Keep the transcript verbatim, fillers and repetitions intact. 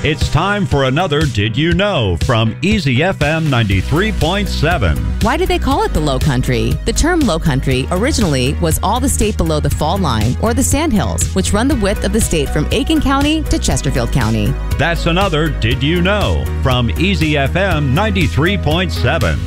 It's time for another Did You Know from Easy F M ninety-three point seven. Why do they call it the Low Country? The term Low Country originally was all the state below the fault line, or the Sandhills, which run the width of the state from Aiken County to Chesterfield County. That's another Did You Know from Easy F M ninety-three point seven.